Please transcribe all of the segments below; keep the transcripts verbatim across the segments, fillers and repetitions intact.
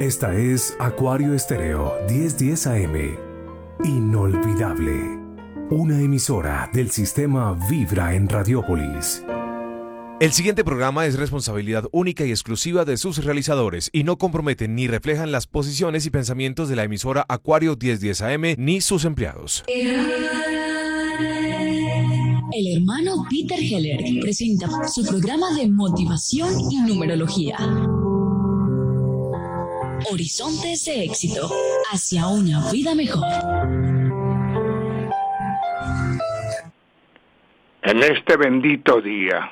Esta es Acuario Estéreo diez diez A M. Inolvidable. Una emisora del sistema Vibra en Radiópolis. El siguiente programa es responsabilidad única y exclusiva de sus realizadores y no comprometen ni reflejan las posiciones y pensamientos de la emisora Acuario diez diez A M ni sus empleados. El hermano Peter Heller presenta su programa de motivación y numerología. Horizontes de éxito hacia una vida mejor. En este bendito día,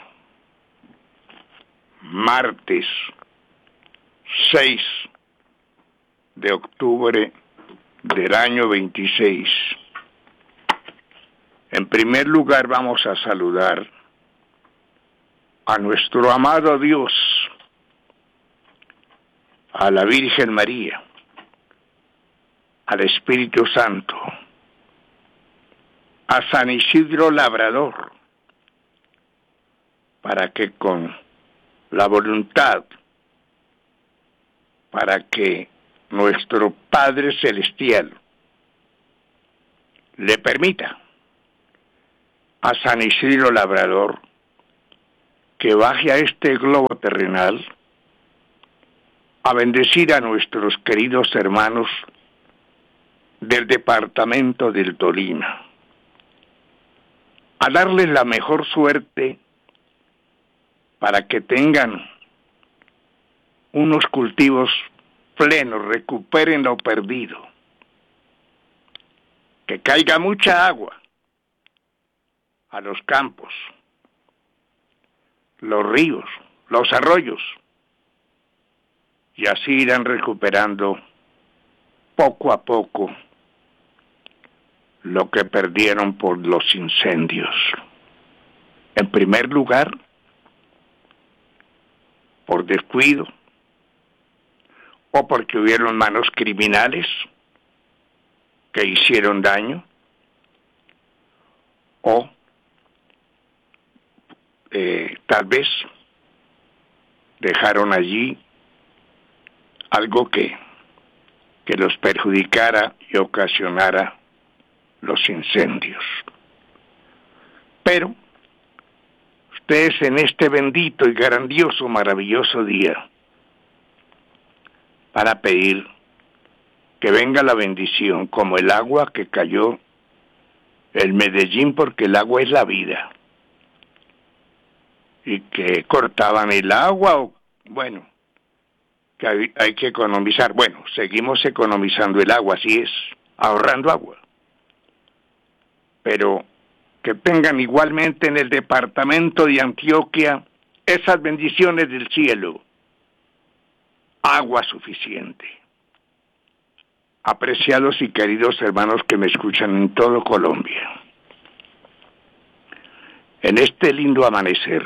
martes seis de octubre del año veintiséis, en primer lugar vamos a saludar a nuestro amado Dios, a la Virgen María, al Espíritu Santo, a San Isidro Labrador, para que con la voluntad, para que nuestro Padre Celestial le permita a San Isidro Labrador que baje a este globo terrenal a bendecir a nuestros queridos hermanos del departamento del Tolima, a darles la mejor suerte para que tengan unos cultivos plenos, recuperen lo perdido, que caiga mucha agua a los campos, los ríos, los arroyos, y así irán recuperando poco a poco lo que perdieron por los incendios. En primer lugar, por descuido, o porque hubieron manos criminales que hicieron daño, o eh, tal vez dejaron allí algo que, que los perjudicara y ocasionara los incendios. Pero ustedes en este bendito y grandioso, maravilloso día, para pedir que venga la bendición, como el agua que cayó en Medellín, porque el agua es la vida, y que cortaban el agua, o bueno, que hay, hay que economizar. Bueno, seguimos economizando el agua, así es, ahorrando agua. Pero que tengan igualmente en el departamento de Antioquia esas bendiciones del cielo. Agua suficiente. Apreciados y queridos hermanos que me escuchan en todo Colombia, en este lindo amanecer,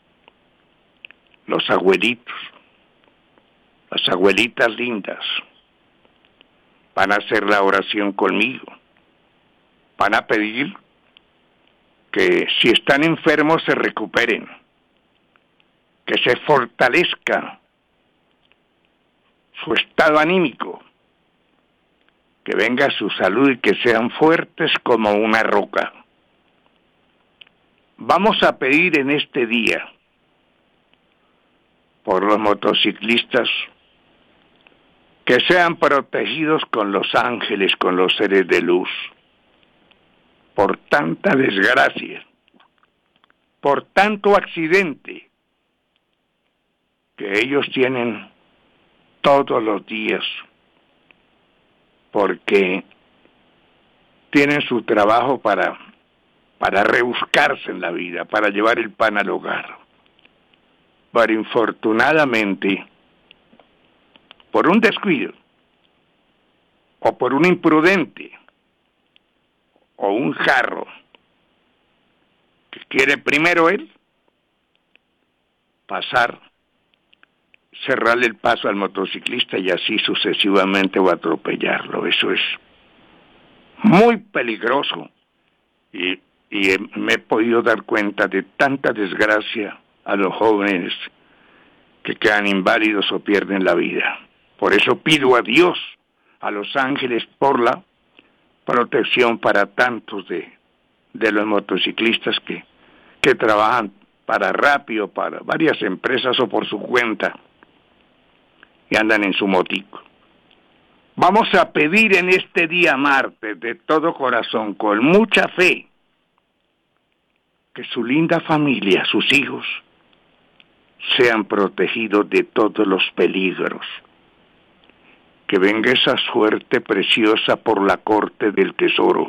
los abuelitos, las abuelitas lindas, van a hacer la oración conmigo. Van a pedir que si están enfermos se recuperen, que se fortalezca su estado anímico, que venga su salud y que sean fuertes como una roca. Vamos a pedir en este día por los motociclistas que sean protegidos con los ángeles, con los seres de luz, por tanta desgracia, por tanto accidente que ellos tienen todos los días, porque tienen su trabajo para, para rebuscarse en la vida, para llevar el pan al hogar. Pero infortunadamente, por un descuido, o por un imprudente, o un jarro, que quiere primero él pasar, cerrarle el paso al motociclista y así sucesivamente o atropellarlo. Eso es muy peligroso y, y me he podido dar cuenta de tanta desgracia a los jóvenes que quedan inválidos o pierden la vida. Por eso pido a Dios, a los ángeles, por la protección para tantos de, de los motociclistas que, que trabajan para Rappi, para varias empresas o por su cuenta y andan en su motico. Vamos a pedir en este día martes de todo corazón, con mucha fe, que su linda familia, sus hijos, sean protegidos de todos los peligros. Que venga esa suerte preciosa por la corte del tesoro,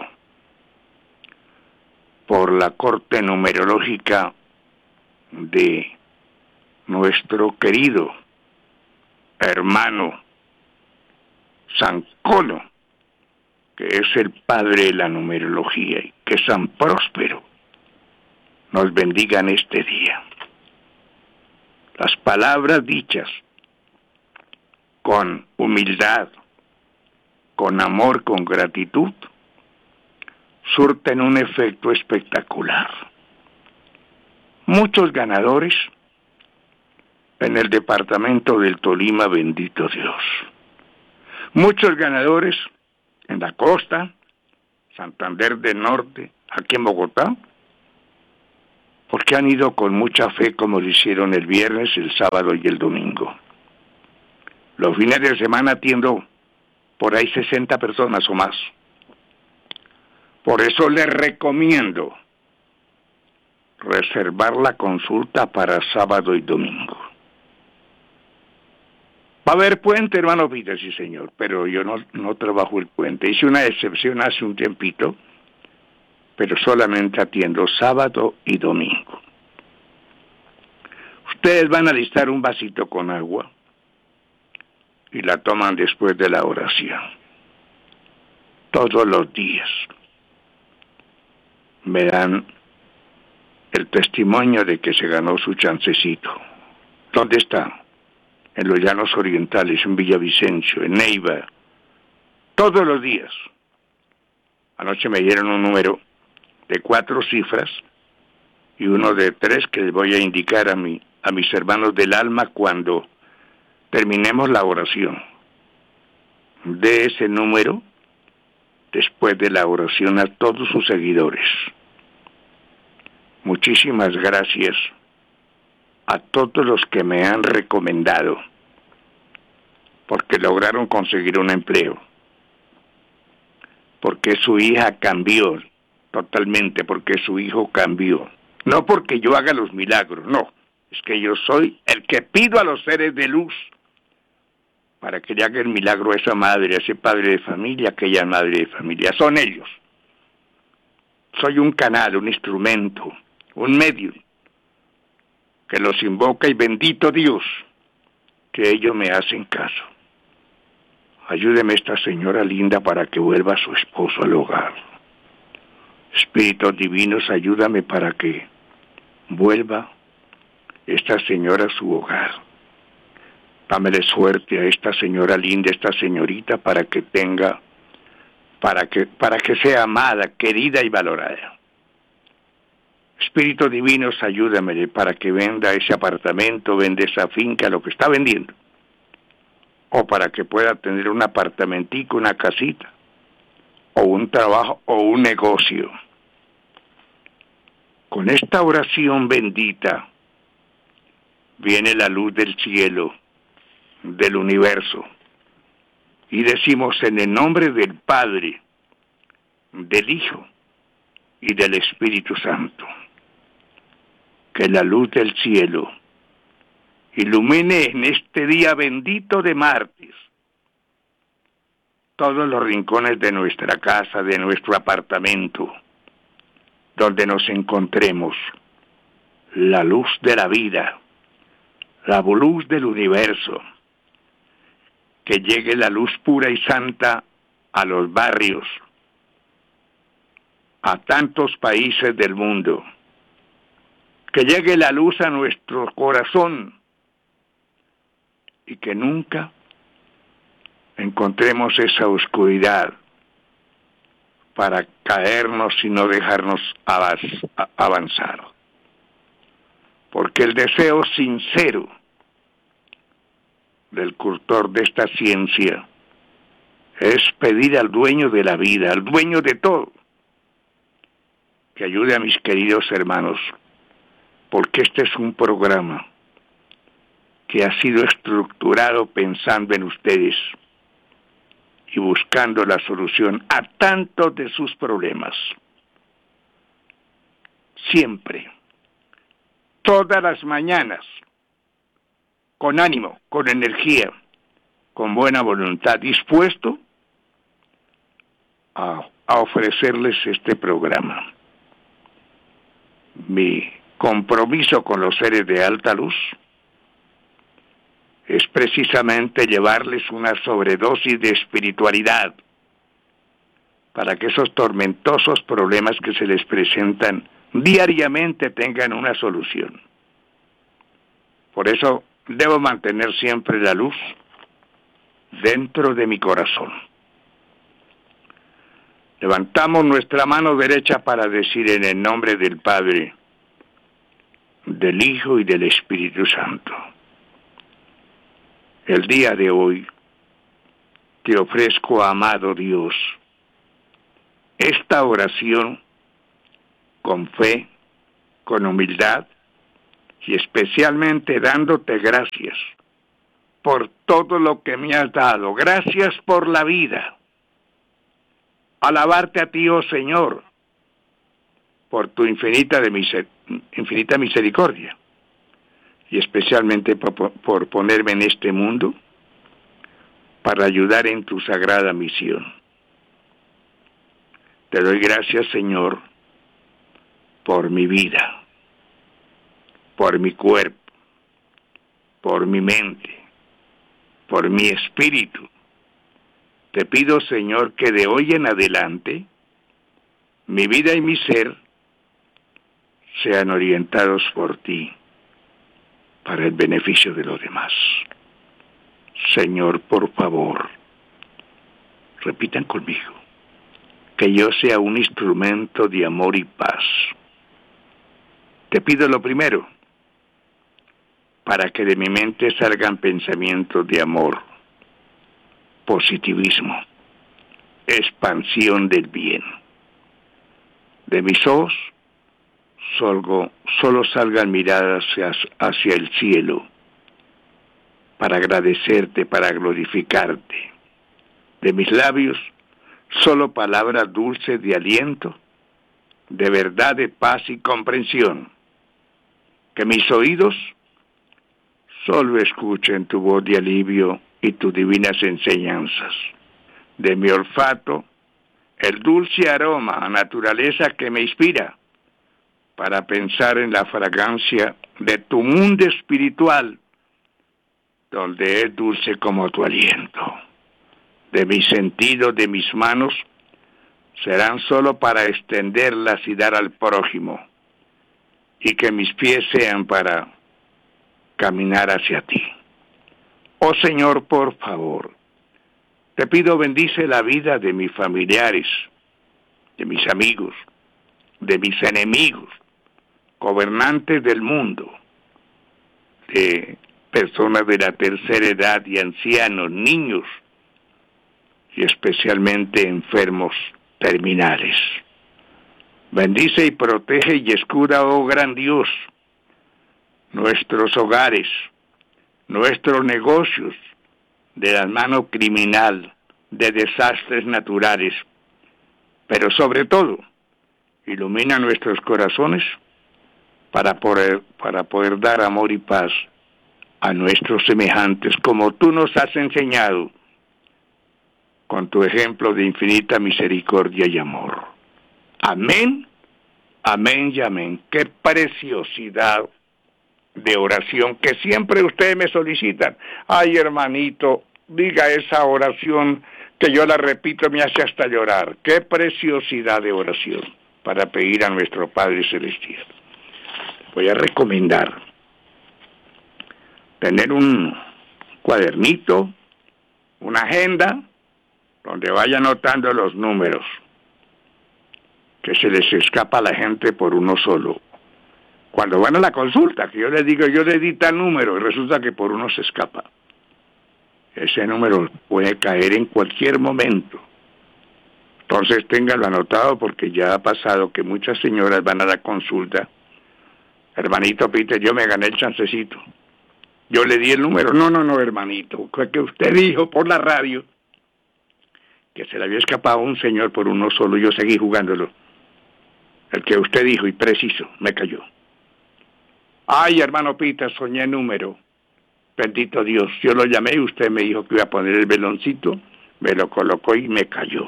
por la corte numerológica de nuestro querido hermano San Colo, que es el padre de la numerología, y que San Próspero nos bendiga en este día. Las palabras dichas con humildad, con amor, con gratitud, surten un efecto espectacular. Muchos ganadores en el departamento del Tolima, bendito Dios. Muchos ganadores en la costa, Santander del Norte, aquí en Bogotá, porque han ido con mucha fe como lo hicieron el viernes, el sábado y el domingo. Los fines de semana atiendo por ahí sesenta personas o más. Por eso les recomiendo reservar la consulta para sábado y domingo. Va a haber puente, hermano Peter, sí señor, pero yo no, no trabajo el puente. Hice una excepción hace un tiempito, pero solamente atiendo sábado y domingo. Ustedes van a alistar un vasito con agua y la toman después de la oración. Todos los días me dan el testimonio de que se ganó su chancecito. ¿Dónde está? En los Llanos Orientales, en Villavicencio, en Neiva. Todos los días. Anoche me dieron un número de cuatro cifras y uno de tres que les voy a indicar a, mi, a mis hermanos del alma cuando terminemos la oración. De ese número después de la oración a todos sus seguidores. Muchísimas gracias a todos los que me han recomendado, porque lograron conseguir un empleo, porque su hija cambió totalmente, porque su hijo cambió. No porque yo haga los milagros, no, es que yo soy el que pido a los seres de luz para que le haga el milagro a esa madre, a ese padre de familia, a aquella madre de familia. Son ellos. Soy un canal, un instrumento, un medio que los invoca, y bendito Dios que ellos me hacen caso. Ayúdeme esta señora linda para que vuelva su esposo al hogar. Espíritus divinos, ayúdame para que vuelva esta señora a su hogar. Dámele suerte a esta señora linda, esta señorita, para que tenga, para que, para que sea amada, querida y valorada. Espíritus divinos, ayúdame para que venda ese apartamento, venda esa finca, lo que está vendiendo. O para que pueda tener un apartamentico, una casita, o un trabajo, o un negocio. Con esta oración bendita, viene la luz del cielo, del universo, y decimos en el nombre del Padre, del Hijo y del Espíritu Santo, que la luz del cielo ilumine en este día bendito de martes todos los rincones de nuestra casa, de nuestro apartamento, donde nos encontremos. La luz de la vida, la luz del universo, que llegue la luz pura y santa a los barrios, a tantos países del mundo, que llegue la luz a nuestro corazón y que nunca encontremos esa oscuridad para caernos y no dejarnos avanzar. Porque el deseo sincero del cultor de esta ciencia es pedir al dueño de la vida, al dueño de todo, que ayude a mis queridos hermanos, porque este es un programa que ha sido estructurado pensando en ustedes y buscando la solución a tantos de sus problemas. Siempre, todas las mañanas, con ánimo, con energía, con buena voluntad, dispuesto a, a ofrecerles este programa. Mi compromiso con los seres de alta luz es precisamente llevarles una sobredosis de espiritualidad para que esos tormentosos problemas que se les presentan diariamente tengan una solución. Por eso debo mantener siempre la luz dentro de mi corazón. Levantamos nuestra mano derecha para decir en el nombre del Padre, del Hijo y del Espíritu Santo. El día de hoy te ofrezco, amado Dios, esta oración con fe, con humildad y especialmente dándote gracias por todo lo que me has dado. Gracias por la vida. Alabarte a ti, oh Señor, por tu infinita, de miser- infinita misericordia y especialmente por, por ponerme en este mundo para ayudar en tu sagrada misión. Te doy gracias, Señor, por mi vida, por mi cuerpo, por mi mente, por mi espíritu. Te pido, Señor, que de hoy en adelante mi vida y mi ser sean orientados por ti para el beneficio de los demás. Señor, por favor, repitan conmigo, que yo sea un instrumento de amor y paz. Te pido lo primero, para que de mi mente salgan pensamientos de amor, positivismo, expansión del bien. De mis ojos solo, solo salgan miradas hacia, hacia el cielo, para agradecerte, para glorificarte. De mis labios solo palabras dulces de aliento, de verdad, de paz y comprensión. Que mis oídos solo escuchen tu voz de alivio y tus divinas enseñanzas. De mi olfato, el dulce aroma a naturaleza que me inspira para pensar en la fragancia de tu mundo espiritual, donde es dulce como tu aliento. De mis sentidos, de mis manos, serán solo para extenderlas y dar al prójimo, y que mis pies sean para caminar hacia ti. Oh Señor, por favor, te pido bendice la vida de mis familiares, de mis amigos, de mis enemigos, gobernantes del mundo, de personas de la tercera edad y ancianos, niños, y especialmente enfermos terminales. Bendice y protege y escuda, oh gran Dios, nuestros hogares, nuestros negocios, de la mano criminal, de desastres naturales, pero sobre todo, ilumina nuestros corazones para poder, para poder dar amor y paz a nuestros semejantes, como tú nos has enseñado, con tu ejemplo de infinita misericordia y amor. Amén, amén y amén. Qué preciosidad de oración que siempre ustedes me solicitan. Ay, hermanito, diga esa oración que yo la repito, me hace hasta llorar. Qué preciosidad de oración para pedir a nuestro Padre Celestial. Voy a recomendar tener un cuadernito, una agenda, donde vaya anotando los números, que se les escapa a la gente por uno solo. Cuando van a la consulta, que yo les digo, yo le di tal número, y resulta que por uno se escapa. Ese número puede caer en cualquier momento. Entonces téngalo anotado porque ya ha pasado que muchas señoras van a la consulta. Hermanito Peter, yo me gané el chancecito. Yo le di el número. No, no, no, hermanito. Fue que usted dijo por la radio que se le había escapado a un señor por uno solo. Yo seguí jugándolo. El que usted dijo, y preciso, me cayó. Ay, hermano Peter, soñé número. Bendito Dios. Yo lo llamé y usted me dijo que iba a poner el veloncito. Me lo colocó y me cayó.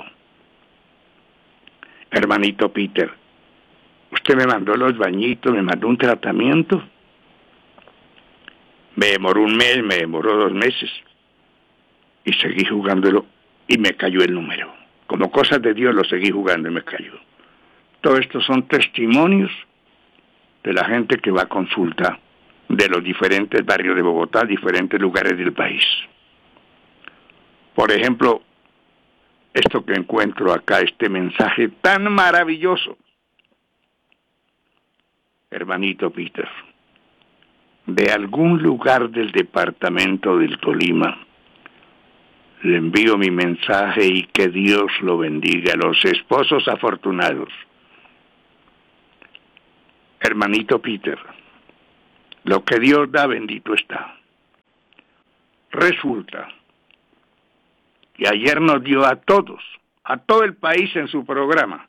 Hermanito Peter, usted me mandó los bañitos, me mandó un tratamiento. Me demoró un mes, me demoró dos meses. Y seguí jugándolo y me cayó el número. Como cosas de Dios lo seguí jugando y me cayó. Todo esto son testimonios de la gente que va a consulta de los diferentes barrios de Bogotá, diferentes lugares del país. Por ejemplo, esto que encuentro acá, este mensaje tan maravilloso. Hermanito Peter, de algún lugar del departamento del Tolima, le envío mi mensaje y que Dios lo bendiga. Los esposos afortunados. Hermanito Peter, lo que Dios da, bendito está. Resulta que ayer nos dio a todos, a todo el país en su programa,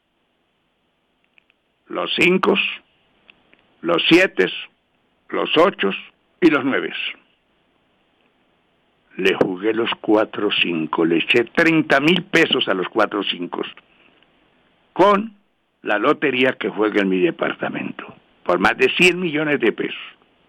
los cinco, los siete, los ocho y los nueve. Le jugué los cuatro cinco, le eché treinta mil pesos a los cuatro cinco con la lotería que juega en mi departamento, por más de cien millones de pesos.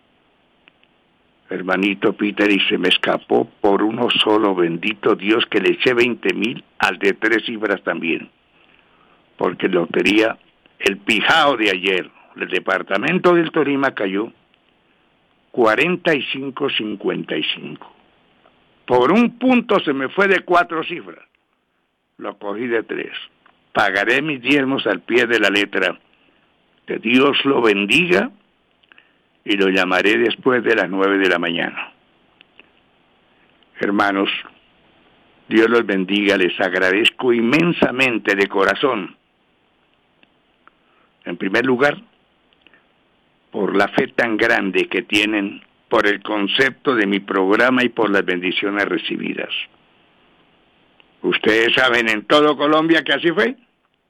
Hermanito Peter, y se me escapó por uno solo, bendito Dios, que le eché veinte mil al de tres cifras también. Porque lotería, el pijao de ayer, el departamento del Tolima cayó cuarenta y cinco cincuenta y cinco. Por un punto se me fue de cuatro cifras. Lo cogí de tres. Pagaré mis diezmos al pie de la letra. Que Dios lo bendiga. Y lo llamaré después de las nueve de la mañana. Hermanos, Dios los bendiga, les agradezco inmensamente de corazón. En primer lugar, por la fe tan grande que tienen, por el concepto de mi programa y por las bendiciones recibidas. Ustedes saben en todo Colombia que así fue.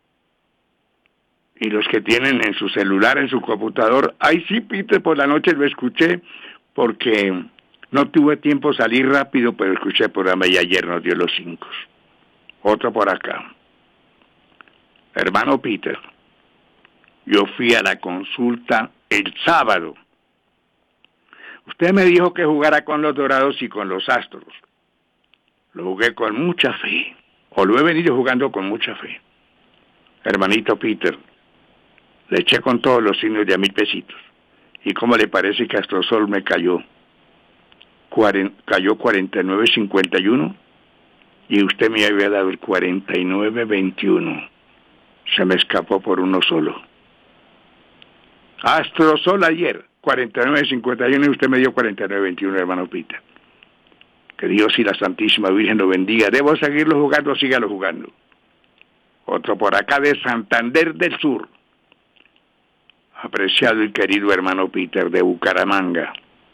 Y los que tienen en su celular, en su computador, ay sí, Peter, por la noche lo escuché, porque no tuve tiempo de salir rápido, pero escuché el programa y ayer nos dio los cinco. Otro por acá. Hermano Peter, yo fui a la consulta el sábado. Usted me dijo que jugara con los Dorados y con los Astros. Lo jugué con mucha fe, o lo he venido jugando con mucha fe. Hermanito Peter, le eché con todos los signos de a mil pesitos. ¿Y cómo le parece que Astrosol me cayó? Cuaren, cayó cuarenta y nueve cincuenta y uno y usted me había dado el cuarenta y nueve veintiuno. Se me escapó por uno solo. Astrosol ayer, cuarenta y nueve cincuenta y uno y usted me dio cuarenta y nueve veintiuno, hermano Peter. Que Dios y la Santísima Virgen lo bendiga. Debo seguirlo jugando, sígalo jugando. Otro por acá de Santander del Sur. Apreciado y querido hermano Peter de Bucaramanga.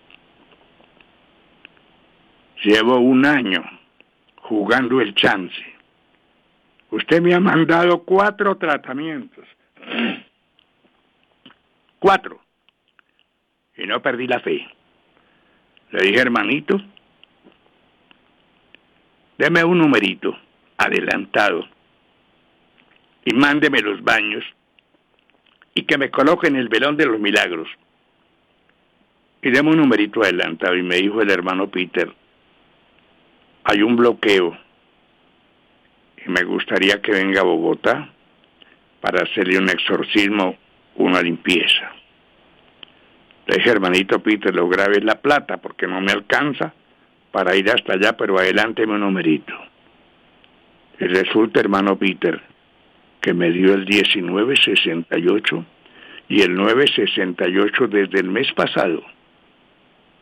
Llevo un año jugando el chance. Usted me ha mandado cuatro tratamientos. Cuatro. Y no perdí la fe. Le dije, hermanito, deme un numerito adelantado y mándeme los baños y que me coloquen el velón de los milagros. Y deme un numerito adelantado. Y me dijo el hermano Peter, hay un bloqueo y me gustaría que venga a Bogotá para hacerle un exorcismo, una limpieza. Le dije, hermanito Peter, lo grave es la plata porque no me alcanza para ir hasta allá, pero adelánteme un numerito. Y resulta, hermano Peter, que me dio el diecinueve sesenta y ocho y el nueve sesenta y ocho desde el mes pasado.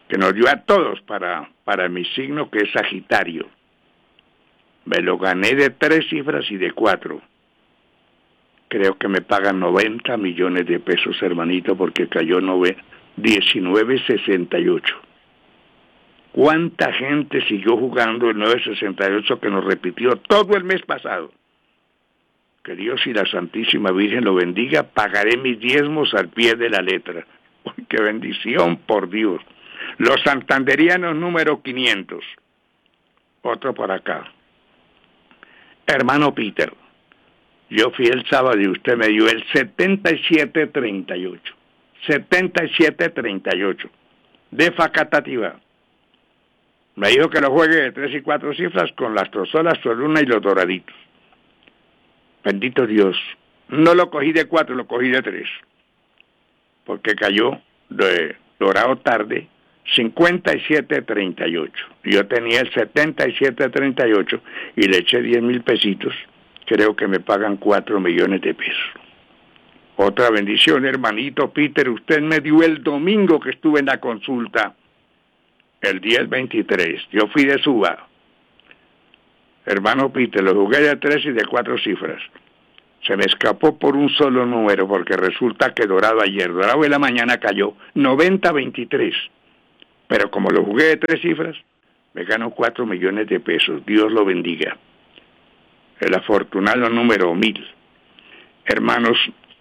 que nos dio a todos para, para mi signo, que es Sagitario. Me lo gané de tres cifras y de cuatro. Creo que me pagan noventa millones de pesos, hermanito, porque cayó diecinueve sesenta y ocho. ¿Cuánta gente siguió jugando el nueve sesenta y ocho que nos repitió todo el mes pasado? Que Dios y la Santísima Virgen lo bendiga. Pagaré mis diezmos al pie de la letra. ¡Uy, qué bendición, por Dios! Los santanderianos número quinientos. Otro por acá. Hermano Peter, yo fui el sábado y usted me dio el setenta y siete treinta y ocho. setenta y siete treinta y ocho. De Facatativá. Me dijo que lo juegue de tres y cuatro cifras con las trozolas, su luna y los doraditos. Bendito Dios. No lo cogí de cuatro, lo cogí de tres. Porque cayó de dorado tarde cincuenta y siete treinta y ocho. Yo tenía el setenta y siete treinta y ocho y le eché diez mil pesitos. Creo que me pagan cuatro millones de pesos. Otra bendición, hermanito Peter. Usted me dio el domingo que estuve en la consulta. El diez veintitrés. Yo fui de Suba. Hermano Peter, lo jugué de tres y de cuatro cifras. Se me escapó por un solo número, porque resulta que Dorado ayer, Dorado de la mañana cayó noventa veintitrés. Pero como lo jugué de tres cifras, me ganó cuatro millones de pesos. Dios lo bendiga. El afortunado número mil. Hermanos,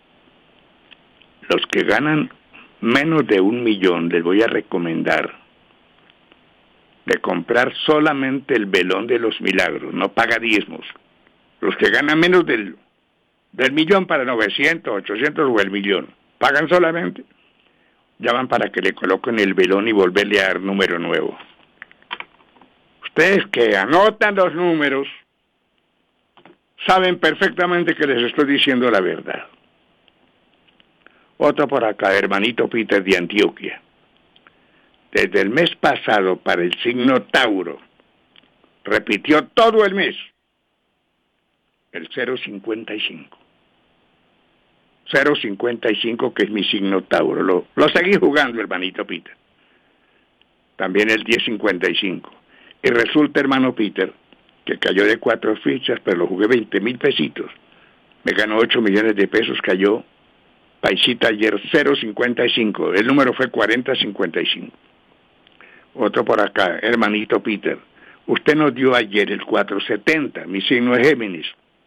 los que ganan menos de un millón, les voy a recomendar de comprar solamente el velón de los milagros, no paga diezmos. Los que ganan menos del, del millón para novecientos, ochocientos o el millón, pagan solamente, llaman para que le coloquen el velón y volverle a dar número nuevo. Ustedes que anotan los números, saben perfectamente que les estoy diciendo la verdad. Otro por acá, hermanito Peter de Antioquia. Desde el mes pasado para el signo Tauro, repitió todo el mes el cero cincuenta y cinco. cero cincuenta y cinco, que es mi signo Tauro. Lo, lo seguí jugando, hermanito Peter. También el diez cincuenta y cinco. Y resulta, hermano Peter, que cayó de cuatro fichas, pero lo jugué veinte mil pesitos. Me ganó ocho millones de pesos, cayó paisita ayer cero cincuenta y cinco. El número fue cuarenta cincuenta y cinco. Otro por acá, hermanito Peter. Usted nos dio ayer el cuatro setenta, mi signo es Géminis.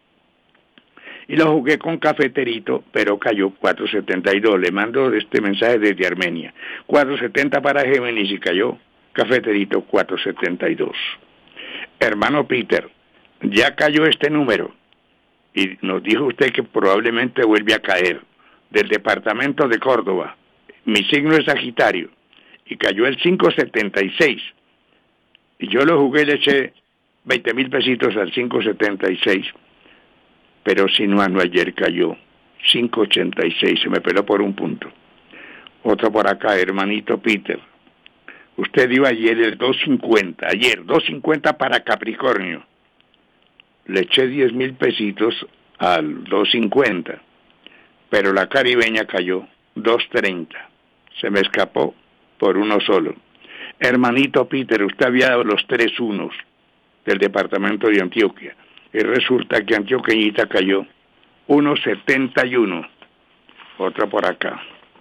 Y lo jugué con Cafeterito, pero cayó cuatro setenta y dos. Le mando este mensaje desde Armenia. cuatro setenta para Géminis y cayó Cafeterito cuatro setenta y dos. Hermano Peter, ya cayó este número. Y nos dijo usted que probablemente vuelve a caer. Del departamento de Córdoba. Mi signo es Sagitario. Y cayó el cinco setenta y seis. Y yo lo jugué y le eché veinte mil pesitos al cinco setenta y seis. Pero si no, no, ayer cayó cinco ochenta y seis. Se me peló por un punto. Otro por acá, hermanito Peter. Usted dio ayer el dos cincuenta. Ayer, dos cincuenta para Capricornio. Le eché diez mil pesitos al dos cincuenta. Pero la caribeña cayó dos treinta. Se me escapó por uno solo. Hermanito Peter, usted había dado los tres unos del departamento de Antioquia. Y resulta que Antioqueñita cayó uno setenta y uno. Otra por acá.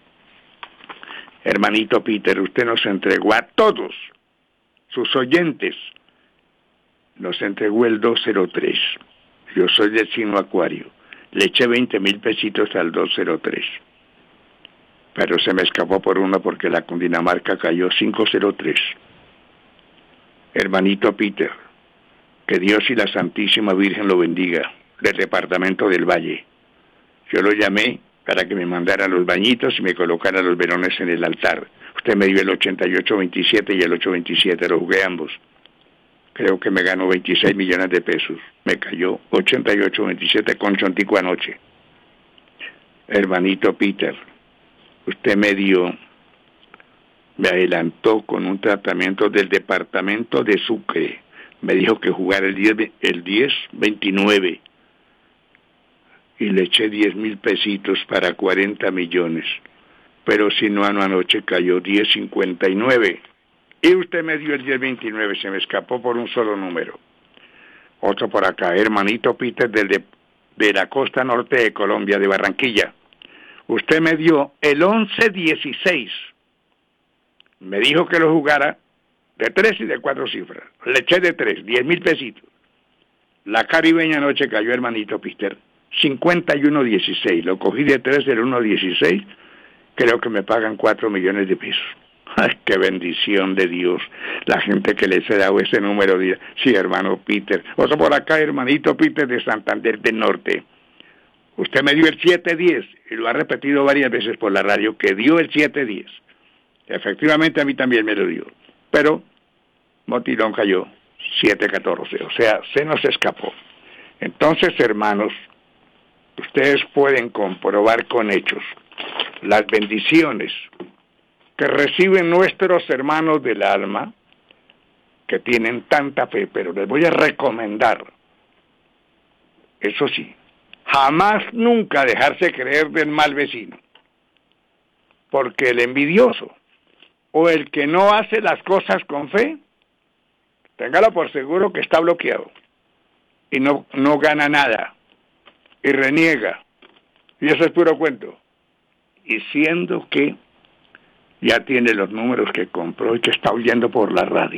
Hermanito Peter, usted nos entregó a todos sus oyentes. Nos entregó el dos cero tres. Yo soy del signo Acuario. Le eché veinte mil pesitos al dos cero tres. Pero se me escapó por uno porque la Cundinamarca cayó cinco cero tres. Hermanito Peter, que Dios y la Santísima Virgen lo bendiga, del departamento del Valle. Yo lo llamé para que me mandara los bañitos y me colocara los velones en el altar. Usted me dio el ochenta y ocho veintisiete y el ocho veintisiete, lo jugué ambos. Creo que me ganó veintiséis millones de pesos. Me cayó ochenta y ocho veintisiete con Chontico anoche. Hermanito Peter, usted me dio, me adelantó con un tratamiento del departamento de Sucre. Me dijo que jugara el diez, el diez veintinueve. Y le eché diez mil pesitos para cuarenta millones. Pero si no, anoche cayó diez cincuenta y nueve. Y usted me dio el diez veintinueve, se me escapó por un solo número. Otro por acá, hermanito Peter del de, de la costa norte de Colombia, de Barranquilla. Usted me dio el once dieciséis. Me dijo que lo jugara de tres y de cuatro cifras. Le eché de tres, diez mil pesitos. La caribeña anoche cayó, hermanito Peter, cincuenta y uno dieciséis. Lo cogí de tres del uno dieciséis. Creo que me pagan cuatro millones de pesos. ¡Ay, qué bendición de Dios! La gente que les he dado ese número. De... Sí, hermano Peter. Otro por acá, hermanito Peter de Santander del Norte. Usted me dio el siete diez y lo ha repetido varias veces por la radio, que dio el siete diez. Efectivamente a mí también me lo dio. Pero Motilón cayó siete catorce. O sea, se nos escapó. Entonces, hermanos, ustedes pueden comprobar con hechos las bendiciones que reciben nuestros hermanos del alma, que tienen tanta fe, pero les voy a recomendar, eso sí, jamás nunca dejarse creer del mal vecino, porque el envidioso o el que no hace las cosas con fe, téngalo por seguro que está bloqueado y no, no gana nada y reniega, y eso es puro cuento, y siendo que ya tiene los números que compró y que está oyendo por la radio.